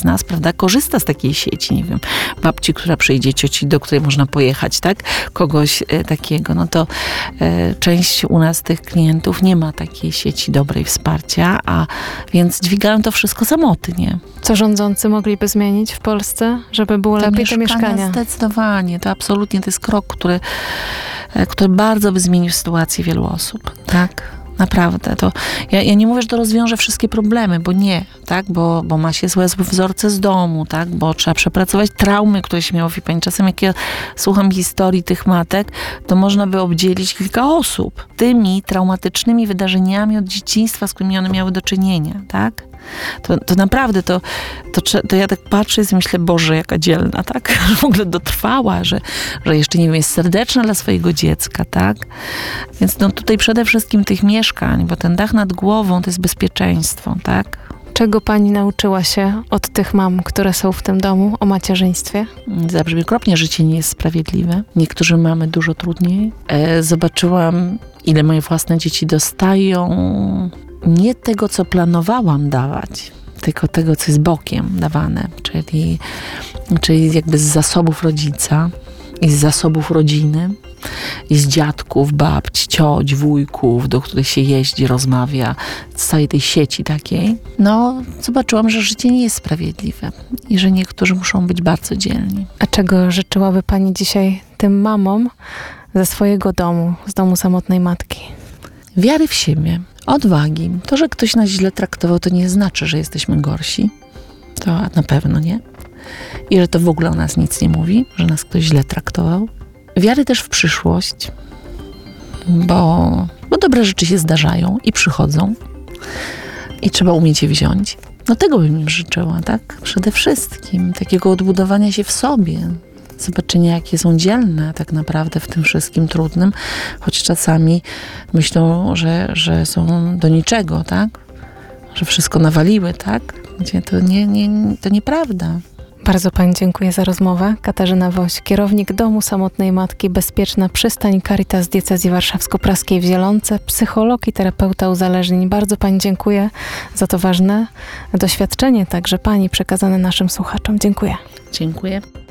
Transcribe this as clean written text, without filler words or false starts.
z nas, prawda, korzysta z takiej sieci, nie wiem, babci, która przyjdzie, cioci, do której można pojechać, tak? Kogoś takiego, no to część u nas tych klientów nie ma takiej sieci dobrej wsparcia, a więc dźwigają to wszystko samotnie. Co rządzący mogliby zmienić w Polsce, żeby było lepiej te mieszkania? Zdecydowanie. To absolutnie to jest krok, który bardzo by zmienił sytuację wielu osób. Tak? Naprawdę. To ja nie mówię, że to rozwiąże wszystkie problemy, bo nie, tak? Bo ma się złe wzorce z domu, tak? Bo trzeba przepracować traumy, które się miało w Pani. Czasem jak ja słucham historii tych matek, to można by obdzielić kilka osób tymi traumatycznymi wydarzeniami od dzieciństwa, z którymi one miały do czynienia, tak? To naprawdę, to ja tak patrzę i myślę, Boże, jaka dzielna, tak? Że w ogóle dotrwała, że jeszcze, nie wiem, jest serdeczna dla swojego dziecka, tak? Więc no tutaj przede wszystkim tych mieszkań, bo ten dach nad głową to jest bezpieczeństwo, tak? Czego pani nauczyła się od tych mam, które są w tym domu, o macierzyństwie? Zabrzmi okropnie, życie nie jest sprawiedliwe. Niektórzy mamy dużo trudniej. Zobaczyłam, ile moje własne dzieci dostają nie tego, co planowałam dawać, tylko tego, co jest bokiem dawane, czyli jakby z zasobów rodzica i z zasobów rodziny i z dziadków, babć, cioć, wujków, do których się jeździ, rozmawia, z całej tej sieci takiej. No, zobaczyłam, że życie nie jest sprawiedliwe i że niektórzy muszą być bardzo dzielni. A czego życzyłaby pani dzisiaj tym mamom ze swojego domu, z domu samotnej matki? Wiary w siebie, odwagi. To, że ktoś nas źle traktował, to nie znaczy, że jesteśmy gorsi. To na pewno nie. I że to w ogóle o nas nic nie mówi, że nas ktoś źle traktował. Wiary też w przyszłość, bo dobre rzeczy się zdarzają i przychodzą i trzeba umieć je wziąć. No tego bym im życzyła, tak? Przede wszystkim takiego odbudowania się w sobie, zobaczenia, jakie są dzielne tak naprawdę w tym wszystkim trudnym, choć czasami myślą, że są do niczego, tak? Że wszystko nawaliły, tak? Gdzie to nieprawda. Bardzo pani dziękuję za rozmowę. Katarzyna Woś, kierownik Domu Samotnej Matki Bezpieczna Przystań Caritas Diecezji Warszawsko-Praskiej w Zielonce, psycholog i terapeuta uzależnień. Bardzo pani dziękuję za to ważne doświadczenie, także pani przekazane naszym słuchaczom. Dziękuję. Dziękuję.